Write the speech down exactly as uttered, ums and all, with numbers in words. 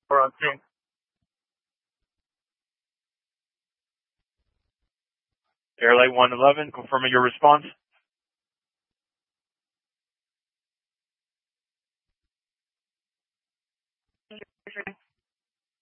We're on scene. Airlight one eleven, confirming your response.